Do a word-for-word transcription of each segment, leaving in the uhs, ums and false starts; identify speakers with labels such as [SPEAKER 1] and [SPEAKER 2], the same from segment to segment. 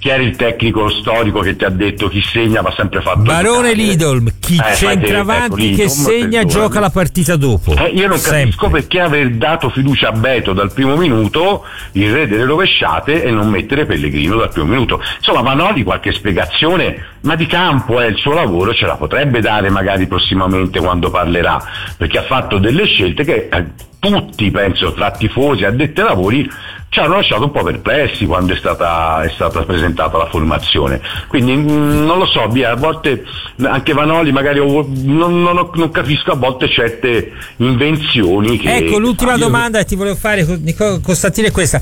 [SPEAKER 1] chi era il tecnico storico che ti ha detto chi segna va sempre fatto
[SPEAKER 2] Barone
[SPEAKER 1] giocare?
[SPEAKER 2] Lidl, chi
[SPEAKER 1] eh,
[SPEAKER 2] centravanti ecco, che segna gioca la partita dopo.
[SPEAKER 1] Eh, io non
[SPEAKER 2] sempre.
[SPEAKER 1] capisco perché aver dato fiducia a Beto dal primo minuto, il re delle rovesciate, e non mettere Pellegrino dal primo minuto. Insomma, Vanoli qualche spiegazione, ma di campo è eh, il suo lavoro, ce la potrebbe dare magari prossimamente quando parlerà, perché ha fatto delle scelte che eh, tutti, penso, tra tifosi e addetti ai lavori, ci hanno lasciato un po' perplessi quando è stata, è stata presentata la formazione. Quindi mh, non lo so, via, a volte anche Vanoli magari non, non, non capisco a volte certe invenzioni che...
[SPEAKER 2] Ecco, l'ultima io... domanda che ti volevo fare, Costantino, è questa.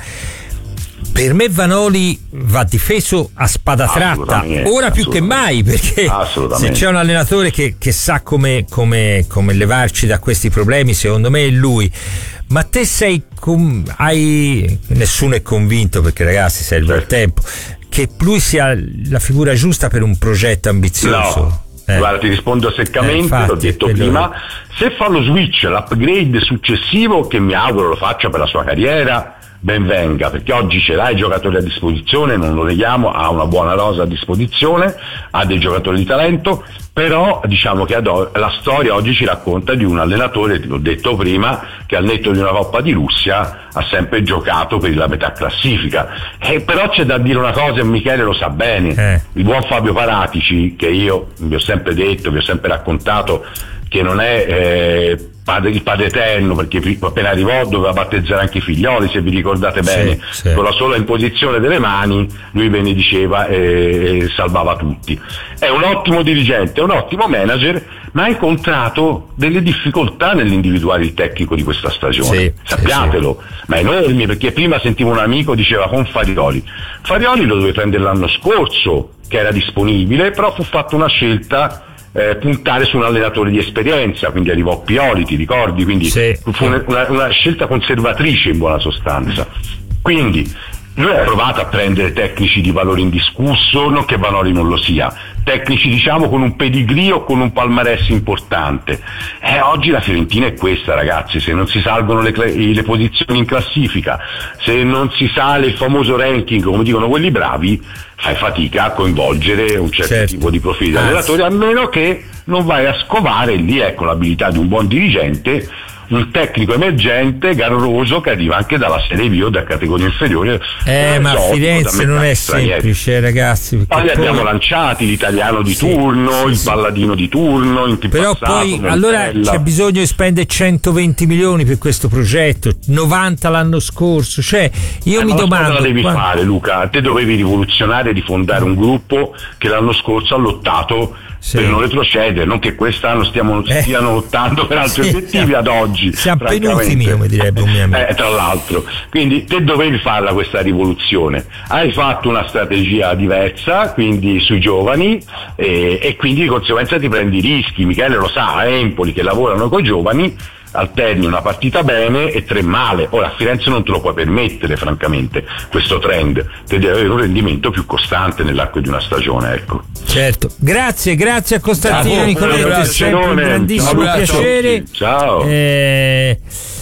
[SPEAKER 2] Per me Vanoli va difeso a spada tratta, ora più che mai, perché se c'è un allenatore che, che sa come, come, come levarci da questi problemi, secondo me è lui. Ma te sei com- hai nessuno è convinto, perché ragazzi serve il tempo, che lui sia la figura giusta per un progetto ambizioso?
[SPEAKER 1] No. Eh. Guarda, ti rispondo seccamente, eh, infatti, l'ho detto prima, se fa lo switch, l'upgrade successivo, che mi auguro lo faccia per la sua carriera, ben venga, perché oggi ce l'ha i giocatori a disposizione, non lo neghiamo, ha una buona rosa a disposizione, ha dei giocatori di talento, però diciamo che la storia oggi ci racconta di un allenatore, ti l'ho detto prima, che al netto di una Coppa di Russia ha sempre giocato per la metà classifica. E però c'è da dire una cosa, e Michele lo sa bene, eh. il buon Fabio Paratici, che io vi ho sempre detto, vi ho sempre raccontato, che non è eh, padre, il padre eterno, perché appena arrivò doveva battezzare anche i figlioli, se vi ricordate bene, sì, sì. con la sola imposizione delle mani lui benediceva e, e salvava tutti. È un ottimo dirigente, è un ottimo manager, ma ha incontrato delle difficoltà nell'individuare il tecnico di questa stagione, sì, sappiatelo, sì, sì. ma enormi, perché prima sentivo un amico diceva con Farioli Farioli lo dove prendere l'anno scorso, che era disponibile, però fu fatta una scelta Eh, puntare su un allenatore di esperienza, quindi arrivò Pioli, ti ricordi? Quindi sì, fu una, una, una scelta conservatrice in buona sostanza. Quindi lui ha provato a prendere tecnici di valore indiscusso, non che Vanoli non lo sia, tecnici diciamo con un pedigree o con un palmarès importante. Eh, oggi la Fiorentina è questa, ragazzi, se non si salgono le, le posizioni in classifica, se non si sale il famoso ranking, come dicono quelli bravi, fai fatica a coinvolgere un certo, certo. tipo di profili di allenatori, a meno che non vai a scovare, lì ecco l'abilità di un buon dirigente, un tecnico emergente, garroso, che arriva anche dalla Serie B o da categoria inferiore.
[SPEAKER 2] Eh, ma a Firenze non è semplice, ragazzi.
[SPEAKER 1] Poi li abbiamo lanciati, l'italiano di sì, turno, sì, il balladino di turno, in
[SPEAKER 2] però
[SPEAKER 1] passato,
[SPEAKER 2] poi
[SPEAKER 1] Montella.
[SPEAKER 2] Allora c'è bisogno di spendere centoventi milioni per questo progetto, novanta l'anno scorso, cioè io eh, mi domando
[SPEAKER 1] cosa devi
[SPEAKER 2] quando...
[SPEAKER 1] fare, Luca? Te dovevi rivoluzionare di fondare un gruppo che l'anno scorso ha lottato sì. per non retrocedere, non che quest'anno stiamo, eh. stiano lottando per altri sì, obiettivi siamo, ad oggi.
[SPEAKER 2] Siamo penultimi, come direbbe un mio amico.
[SPEAKER 1] Eh, tra l'altro, quindi te dovevi farla questa rivoluzione. Hai fatto una strategia diversa, quindi sui giovani, e, e quindi di conseguenza ti prendi i rischi. Michele lo sa, a Empoli che lavorano con i giovani, alterni una partita bene e tre male. Ora a Firenze non te lo puoi permettere, francamente, questo trend, te devi avere un rendimento più costante nell'arco di una stagione, ecco.
[SPEAKER 2] Certo, grazie, grazie a Costantino ah, Nicoletti, è sempre un grandissimo ciao, piacere.
[SPEAKER 1] Ciao.
[SPEAKER 2] Eh,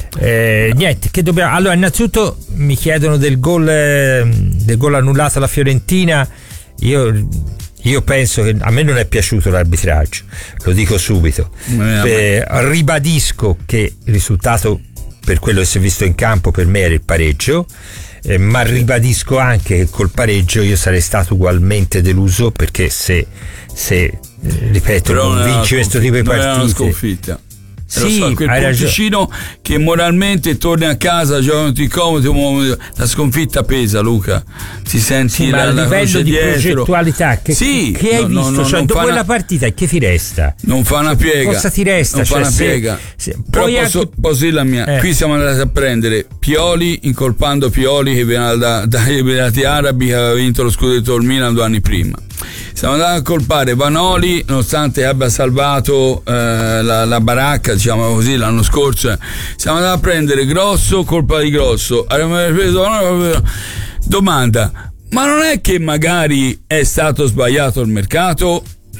[SPEAKER 2] eh, niente, che dobbiamo. Allora, innanzitutto mi chiedono del gol eh, del gol annullato alla Fiorentina. Io Io penso che a me non è piaciuto l'arbitraggio, lo dico subito. Eh, ribadisco che il risultato, per quello che si è visto in campo, per me era il pareggio, eh, ma ribadisco anche che col pareggio io sarei stato ugualmente deluso, perché se, se eh, ripeto, però non vinci questo tipo di partite,
[SPEAKER 3] non è una sconfitta.
[SPEAKER 2] Sì,
[SPEAKER 3] so, quel Ponticino che moralmente torni a casa, gioca tutti comodi, la sconfitta pesa, Luca, ti senti
[SPEAKER 2] sì,
[SPEAKER 3] la,
[SPEAKER 2] ma a
[SPEAKER 3] la
[SPEAKER 2] livello di
[SPEAKER 3] dietro.
[SPEAKER 2] Progettualità che,
[SPEAKER 3] sì,
[SPEAKER 2] che hai
[SPEAKER 3] no,
[SPEAKER 2] visto,
[SPEAKER 3] no,
[SPEAKER 2] cioè
[SPEAKER 3] no,
[SPEAKER 2] dopo quella
[SPEAKER 3] una,
[SPEAKER 2] partita che ti resta?
[SPEAKER 3] Non fa una piega,
[SPEAKER 2] cosa ti resta?
[SPEAKER 3] Non
[SPEAKER 2] cioè,
[SPEAKER 3] fa una
[SPEAKER 2] se,
[SPEAKER 3] piega.
[SPEAKER 2] Se,
[SPEAKER 3] però
[SPEAKER 2] poi
[SPEAKER 3] posso,
[SPEAKER 2] anche...
[SPEAKER 3] posso dire la mia, eh. qui siamo andati a prendere Pioli, incolpando Pioli che viene da, dagli Emirati Arabi, che aveva vinto lo scudetto del Milan due anni prima. Siamo andati a colpare Vanoli, nonostante abbia salvato eh, la, la baracca, diciamo così, l'anno scorso. Siamo andati a prendere Grosso, colpa di Grosso. Abbiamo preso domanda, ma non è che magari è stato sbagliato il mercato?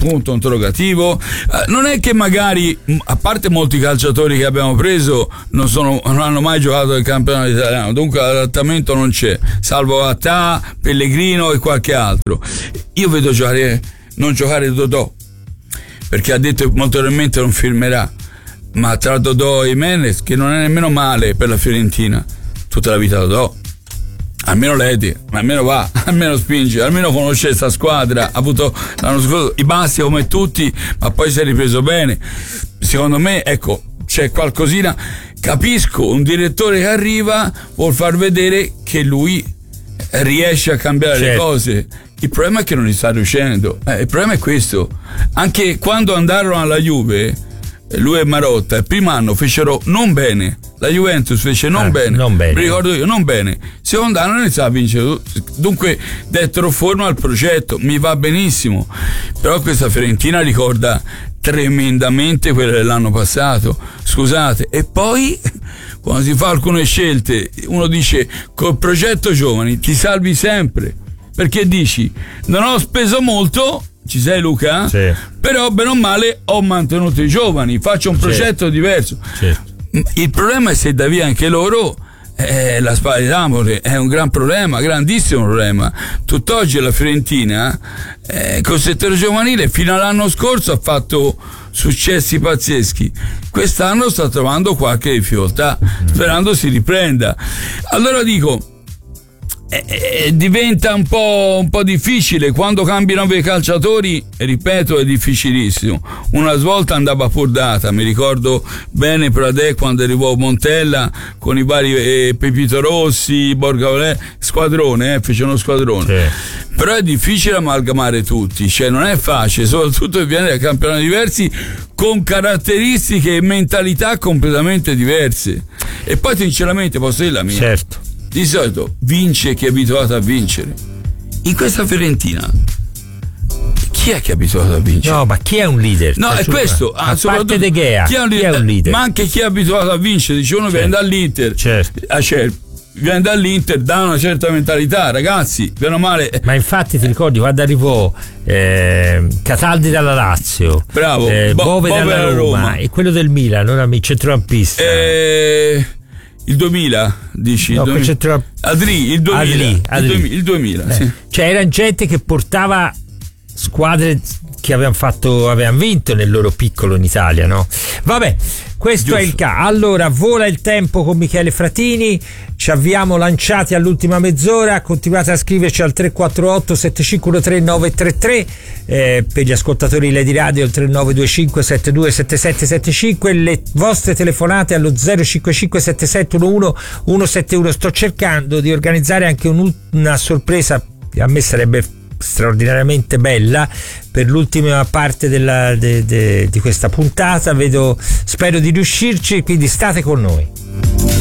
[SPEAKER 3] punto interrogativo. Eh, non è che magari, a parte molti calciatori che abbiamo preso non, sono, non hanno mai giocato nel campionato italiano, dunque l'adattamento non c'è, salvo Attà, Pellegrino e qualche altro. Io vedo giocare, non giocare Dodò, perché ha detto molto probabilmente non firmerà, ma tra Dodò e Jimenez, che non è nemmeno male per la Fiorentina, tutta la vita Dodò, almeno Leti, almeno va, almeno spinge, almeno conosce questa squadra, ha avuto l'anno scorso i bassi come tutti, ma poi si è ripreso bene. Secondo me, ecco, c'è qualcosina. Capisco, un direttore che arriva vuol far vedere che lui riesce a cambiare certo. le cose. Il problema è che non gli sta riuscendo, eh, il problema è questo. Anche quando andarono alla Juve, lui e Marotta il primo anno fecero non bene, la Juventus fece non, ah, bene. non bene, mi ricordo io, non bene. Secondo anno iniziava a vincere, dunque dettero forma al progetto, mi va benissimo, però questa Fiorentina ricorda tremendamente quella dell'anno passato, scusate. E poi quando si fa alcune scelte uno dice col progetto giovani ti salvi sempre, perché dici non ho speso molto, ci sei Luca?
[SPEAKER 2] Sì.
[SPEAKER 3] Però bene o male ho mantenuto i giovani, faccio un progetto sì. diverso. Sì. Il problema è se da via anche loro, eh, la spada di Tamore è un gran problema, grandissimo problema. Tutt'oggi la Fiorentina eh, col settore giovanile fino all'anno scorso ha fatto successi pazzeschi, quest'anno sta trovando qualche difficoltà, sperando si riprenda. Allora dico, Eh, eh, diventa un po', un po' difficile quando cambiano i calciatori, ripeto, è difficilissimo. Una svolta andava pur data, mi ricordo bene Pradè quando arrivò Montella con i vari eh, Pepito Rossi, Borga Valè, squadrone, eh, fece uno squadrone. Sì. Però è difficile amalgamare tutti, cioè non è facile, soprattutto che viene da campionati diversi con caratteristiche e mentalità completamente diverse. E poi sinceramente posso dire la mia.
[SPEAKER 2] Certo.
[SPEAKER 3] Di solito vince chi è abituato a vincere. In questa Fiorentina chi è che è abituato a vincere?
[SPEAKER 2] No, ma chi è un leader?
[SPEAKER 3] No, è questo.
[SPEAKER 2] A ah, parte De Gea, chi è un leader? Chi è un leader?
[SPEAKER 3] Ma anche chi è abituato a vincere, dice uno certo. viene dall'Inter,
[SPEAKER 2] certo.
[SPEAKER 3] ah, certo. viene dall'Inter, dà una certa mentalità, ragazzi, bene o male.
[SPEAKER 2] Ma infatti ti ricordi quando arrivò eh, Cataldi dalla Lazio,
[SPEAKER 3] bravo,
[SPEAKER 2] eh,
[SPEAKER 3] Bo-
[SPEAKER 2] Bove, Bove dalla Roma,
[SPEAKER 3] Roma
[SPEAKER 2] e quello del Milan, non il centrocampista.
[SPEAKER 3] Eh... Il duemila, dici?
[SPEAKER 2] No,
[SPEAKER 3] il duemila.
[SPEAKER 2] Tra...
[SPEAKER 3] Adri, il duemila.
[SPEAKER 2] Adri, Adri.
[SPEAKER 3] Il duemila, il duemila
[SPEAKER 2] eh.
[SPEAKER 3] sì.
[SPEAKER 2] Cioè era gente che portava squadre che avevano fatto, avevano vinto nel loro piccolo in Italia, no? Vabbè, questo Giusto. È il caso. Allora, vola il tempo con Michele Fratini, ci avviamo lanciati all'ultima mezz'ora, continuate a scriverci al tre quattro otto sette cinque uno tre nove tre tre, eh, per gli ascoltatori Lady Radio il tre nove due cinque sette due sette sette sette cinque, le vostre telefonate allo zero cinque cinque sette sette uno uno uno sette uno. Sto cercando di organizzare anche un, una sorpresa, a me sarebbe straordinariamente bella per l'ultima parte della, de, de, di questa puntata. Vedo, spero di riuscirci, quindi state con noi.